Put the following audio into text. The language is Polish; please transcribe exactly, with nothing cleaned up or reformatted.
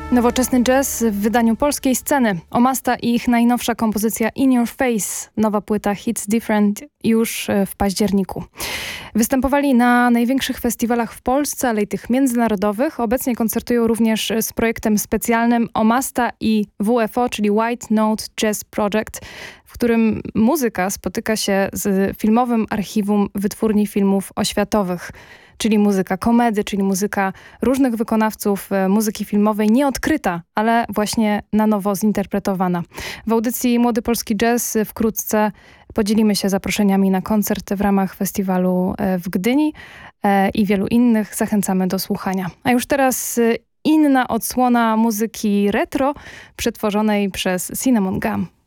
Nowoczesny jazz w wydaniu polskiej sceny. Omasta i ich najnowsza kompozycja In Your Face, nowa płyta Hits Different już w październiku. Występowali na największych festiwalach w Polsce, ale i tych międzynarodowych. Obecnie koncertują również z projektem specjalnym Omasta i W F O, czyli White Note Jazz Project, w którym muzyka spotyka się z filmowym archiwum Wytwórni Filmów Oświatowych. Czyli muzyka komedy, czyli muzyka różnych wykonawców muzyki filmowej, nieodkryta, ale właśnie na nowo zinterpretowana. W audycji Młody Polski Jazz wkrótce podzielimy się zaproszeniami na koncert w ramach festiwalu w Gdyni i wielu innych. Zachęcamy do słuchania. A już teraz inna odsłona muzyki retro przetworzonej przez Cinnamon Gum.